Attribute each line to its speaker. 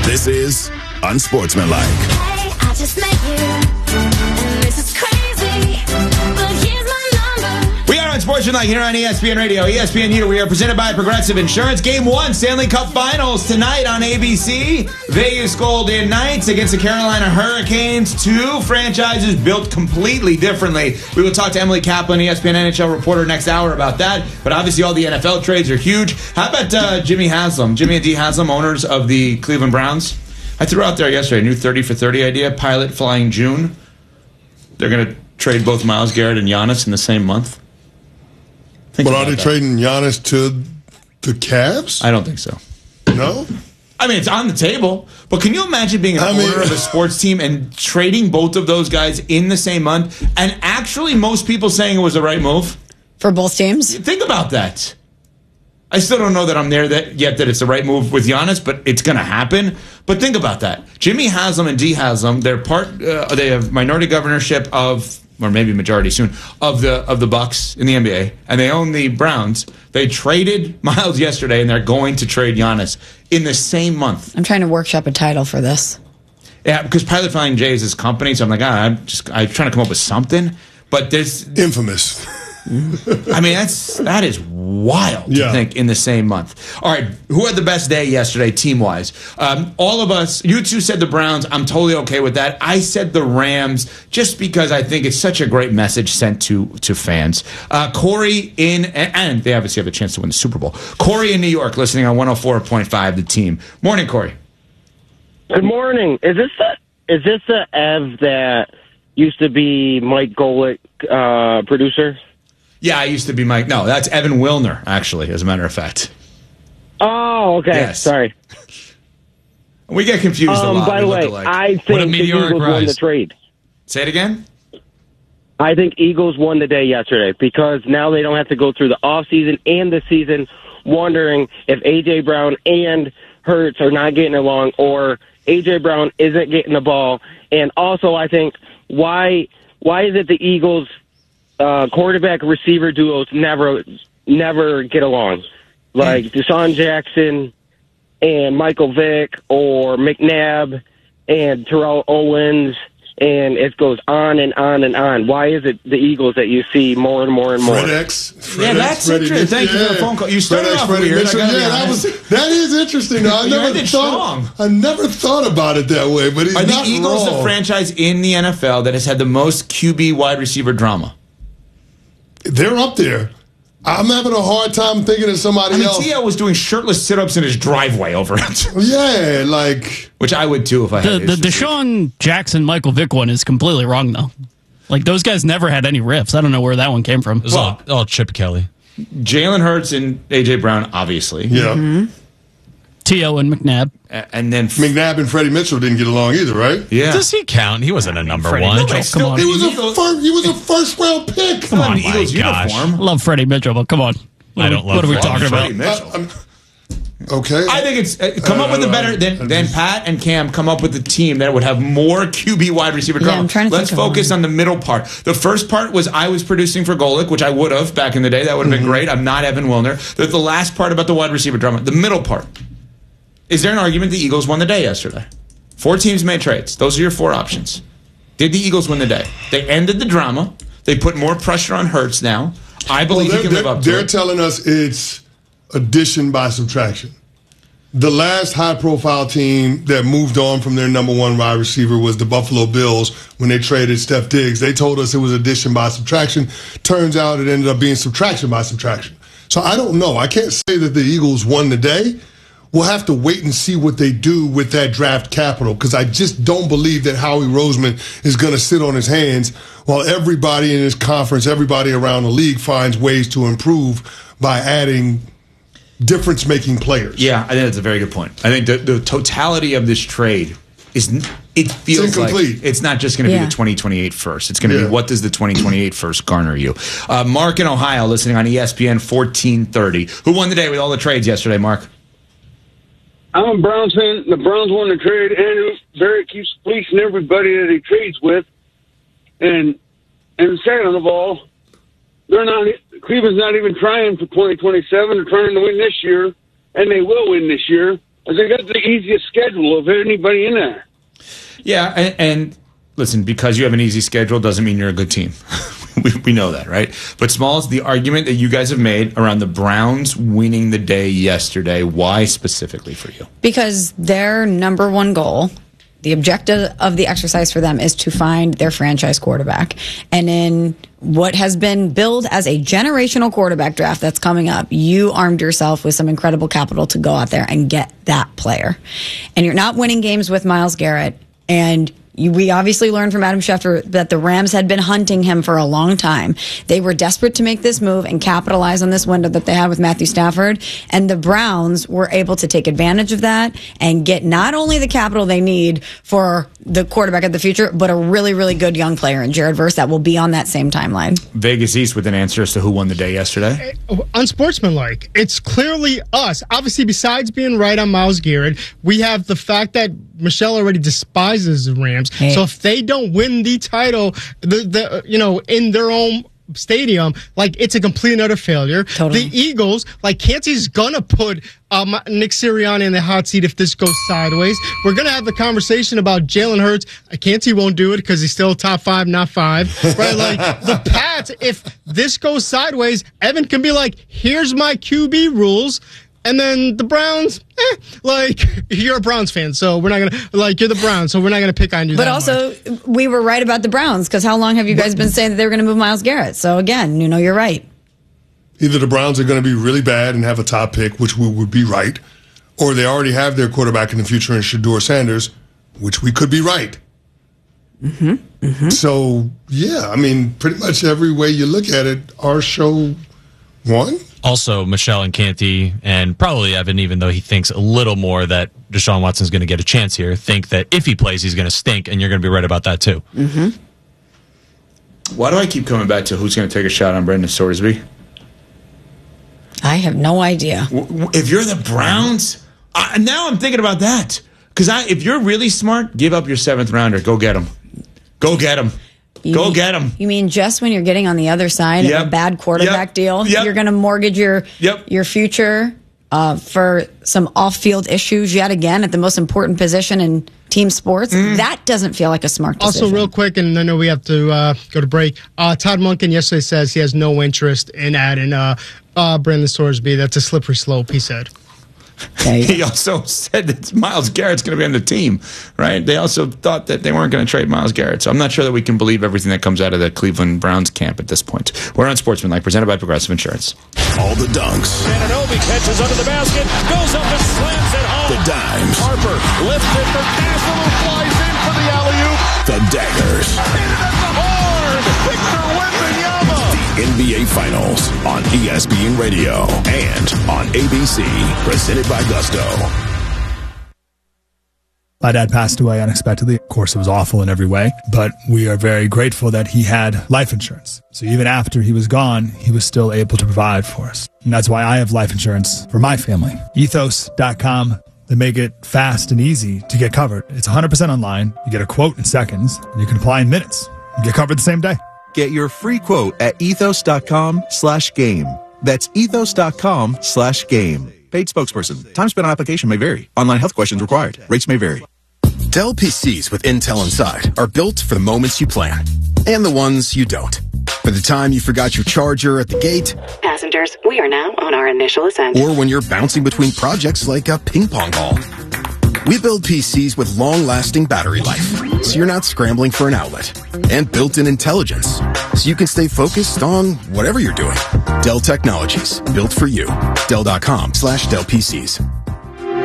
Speaker 1: This is Unsportsmanlike.
Speaker 2: Hey, I just met you, and this is crazy, but here's my number.
Speaker 3: We are Unsportsmanlike here on ESPN Radio. ESPN here. We are presented by Progressive Insurance. Game 1, Stanley Cup Finals tonight on ABC. Vegas Golden Knights against the Carolina Hurricanes. Two franchises built completely differently. We will talk to Emily Kaplan, ESPN NHL reporter, next hour about that. But obviously all the NFL trades are huge. How about Jimmy Haslam? Jimmy and Dee Haslam, owners of the Cleveland Browns. I threw out there yesterday a new 30 for 30 idea. Pilot flying June. They're going to trade both Myles Garrett and Giannis in the same month.
Speaker 4: But are they trading Giannis to the Cavs?
Speaker 3: I don't think so.
Speaker 4: No?
Speaker 3: I mean, it's on the table. But can you imagine being an owner of a sports team and trading both of those guys in the same month? And actually, most people saying it was the right move.
Speaker 5: For both teams?
Speaker 3: Think about that. I still don't know that I'm there yet that it's the right move with Giannis, but it's going to happen. But think about that. Jimmy Haslam and Dee Haslam, they have minority governorship of, or maybe majority soon, of the Bucks in the NBA, and they own the Browns. They traded Myles yesterday, and they're going to trade Giannis in the same month.
Speaker 5: I'm trying to workshop a title for this.
Speaker 3: Yeah, because Pilot Flying J is his company, so I'm like, I'm trying to come up with something. But there's
Speaker 4: infamous.
Speaker 3: I mean, that is wild to think in the same month. All right, who had the best day yesterday, team-wise? All of us, you two said the Browns. I'm totally okay with that. I said the Rams just because I think it's such a great message sent to fans. Corey and they obviously have a chance to win the Super Bowl. Corey in New York, listening on 104.5, The Team. Morning, Corey.
Speaker 6: Good morning. Is this the Ev that used to be Mike Golick producer?
Speaker 3: Yeah, I used to be Mike. No, that's Evan Wilner, actually, as a matter of fact.
Speaker 6: Oh, okay.
Speaker 3: Yes.
Speaker 6: Sorry.
Speaker 3: We get confused a lot.
Speaker 6: By the way, I think the Eagles won the trade.
Speaker 3: Say it again?
Speaker 6: I think Eagles won the day yesterday because now they don't have to go through the offseason and the season wondering if A.J. Brown and Hurts are not getting along or A.J. Brown isn't getting the ball. And also, I think, why is it the Eagles' quarterback receiver duos never get along, like Deshaun Jackson and Michael Vick or McNabb and Terrell Owens, and it goes on and on and on. Why is it the Eagles that you see more and more and more?
Speaker 3: That's interesting. Thank you for the phone call. You started off weird.
Speaker 4: That is interesting. I never thought about it that way, but he's not wrong.
Speaker 3: Are the Eagles the franchise in the NFL that has had the most QB wide receiver drama?
Speaker 4: They're up there. I'm having a hard time thinking of somebody else.
Speaker 3: T.O. was doing shirtless sit-ups in his driveway over it.
Speaker 4: Yeah, like...
Speaker 3: Which I would, too, if I had
Speaker 7: the Deshaun Jackson, Michael Vick one is completely wrong, though. Like, those guys never had any riffs. I don't know where that one came from.
Speaker 8: It was all Chip Kelly.
Speaker 3: Jalen Hurts and A.J. Brown, obviously.
Speaker 4: Yeah.
Speaker 5: Mm-hmm.
Speaker 7: T.O. and McNabb.
Speaker 3: And then...
Speaker 4: McNabb and Freddie Mitchell didn't get along either, right?
Speaker 3: Yeah.
Speaker 8: Does he count? He wasn't a number
Speaker 7: Freddie
Speaker 8: one.
Speaker 7: Mitchell, come on.
Speaker 4: He was a first-round pick.
Speaker 3: Come on, Eagles
Speaker 8: gosh.
Speaker 3: uniform.
Speaker 7: Love Freddie Mitchell, but come on.
Speaker 8: I don't love
Speaker 7: What are we
Speaker 8: Freddie
Speaker 7: talking about?
Speaker 4: Okay.
Speaker 3: I think it's come up with a better than Pat and Cam come up with a team that would have more QB wide receiver drama.
Speaker 5: I'm trying to
Speaker 3: Let's
Speaker 5: think of
Speaker 3: focus on the middle part. The first part was I was producing for Golick, which I would have back in the day. That would have been great. I'm not Evan Wilner. The last part about the wide receiver drama. The middle part. Is there an argument the Eagles won the day yesterday? 4 teams made trades. Those are your 4 options. Did the Eagles win the day? They ended the drama. They put more pressure on Hurts now. I believe he can live up to it.
Speaker 4: They're telling us it's addition by subtraction. The last high-profile team that moved on from their number 1 wide receiver was the Buffalo Bills when they traded Steph Diggs. They told us it was addition by subtraction. Turns out it ended up being subtraction by subtraction. So I don't know. I can't say that the Eagles won the day. We'll have to wait and see what they do with that draft capital because I just don't believe that Howie Roseman is going to sit on his hands while everybody in his conference, everybody around the league finds ways to improve by adding difference-making players.
Speaker 3: Yeah, I think that's a very good point. I think the totality of this trade it feels like it's not just going to be the 2028 first. It's going to be what does the 2028 first garner you? Mark in Ohio, listening on ESPN 1430. Who won the day with all the trades yesterday, Mark?
Speaker 9: I'm a Browns fan. The Browns won the trade. Andrew Barrett keeps fleecing everybody that he trades with. And second of all, Cleveland's not even trying for 2027. They're trying to win this year, and they will win this year. They got the easiest schedule of anybody in there.
Speaker 3: Yeah, and listen, because you have an easy schedule doesn't mean you're a good team. we know that, right? But Smalls, the argument that you guys have made around the Browns winning the day yesterday, why specifically for you?
Speaker 5: Because their number one goal, the objective of the exercise for them, is to find their franchise quarterback. And in what has been billed as a generational quarterback draft that's coming up, you armed yourself with some incredible capital to go out there and get that player. And you're not winning games with Myles Garrett. And we obviously learned from Adam Schefter that the Rams had been hunting him for a long time. They were desperate to make this move and capitalize on this window that they had with Matthew Stafford. And the Browns were able to take advantage of that and get not only the capital they need for the quarterback of the future, but a really, really good young player in Jared Verse that will be on that same timeline.
Speaker 3: Vegas East with an answer as to who won the day yesterday.
Speaker 10: Unsportsmanlike. It's clearly us. Obviously, besides being right on Myles Garrett, we have the fact that Michelle already despises the Rams.
Speaker 5: Hey.
Speaker 10: So if they don't win the title, in their own stadium, like, it's a complete and utter failure.
Speaker 5: Totally.
Speaker 10: The Eagles, like, Kancey's gonna put Nick Sirianni in the hot seat if this goes sideways. We're gonna have the conversation about Jalen Hurts. Kancey won't do it because he's still top 5, not 5. Right? Like, the Pats, if this goes sideways, Evan can be like, here's my QB rules. And then the Browns, you're a Browns fan, so we're not going to, you're the Browns, so we're not going to pick on you
Speaker 5: But
Speaker 10: that
Speaker 5: also,
Speaker 10: much.
Speaker 5: we were right about the Browns, because how long have you guys been saying that they were going to move Myles Garrett? So again, you're right.
Speaker 4: Either the Browns are going to be really bad and have a top pick, which we would be right, or they already have their quarterback in the future in Shedeur Sanders, which we could be right.
Speaker 5: Mm-hmm. Mm-hmm.
Speaker 4: So, yeah, I mean, pretty much every way you look at it, our show won.
Speaker 8: Also, Michelle and Canty, and probably Evan, even though he thinks a little more that Deshaun Watson's going to get a chance here, think that if he plays, he's going to stink, and you're going to be right about that, too.
Speaker 5: Mm-hmm.
Speaker 3: Why do I keep coming back to who's going to take a shot on Brendan Sorsby?
Speaker 5: I have no idea.
Speaker 3: If you're the Browns, now I'm thinking about that. Because if you're really smart, give up your 7th rounder. Go get him. Go get him. Go get him.
Speaker 5: You mean just when you're getting on the other side of a bad quarterback deal, you're going to mortgage your future for some off-field issues yet again at the most important position in team sports? That doesn't feel like a smart decision.
Speaker 10: Also, real quick, and I know we have to go to break, Todd Monken yesterday says he has no interest in adding Brendan Sorsby. That's a slippery slope, he said.
Speaker 3: He also said that Myles Garrett's going to be on the team, right? They also thought that they weren't going to trade Myles Garrett. So I'm not sure that we can believe everything that comes out of the Cleveland Browns camp at this point. We're on Sportsmanlike, presented by Progressive Insurance.
Speaker 1: All the dunks.
Speaker 11: Ananobi catches under the basket, goes up and slams it home.
Speaker 1: The dimes.
Speaker 11: Harper lifts it for Castle, who flies in for the alley-oop.
Speaker 1: The daggers.
Speaker 11: Hit it at the horn. Victor Wembanyama.
Speaker 1: The NBA Finals on ESPN Radio and on ABC, presented by Gusto.
Speaker 12: My dad passed away unexpectedly. Of course, it was awful in every way, but we are very grateful that he had life insurance. So even after he was gone, he was still able to provide for us. And that's why I have life insurance for my family. Ethos.com. They make it fast and easy to get covered. It's 100% online. You get a quote in seconds, and you can apply in minutes. You get covered the same day.
Speaker 13: Get your free quote at ethos.com/game. That's ethos.com/game. Paid spokesperson. Time spent on application may vary. Online health questions required. Rates may vary.
Speaker 1: Dell PCs with Intel inside are built for the moments you plan and the ones you don't. For the time you forgot your charger at the gate.
Speaker 14: Passengers, we are now on our initial ascent.
Speaker 1: Or when you're bouncing between projects like a ping pong ball. We build PCs with long-lasting battery life, so you're not scrambling for an outlet. And built-in intelligence, so you can stay focused on whatever you're doing. Dell Technologies, built for you. Dell.com/Dell PCs.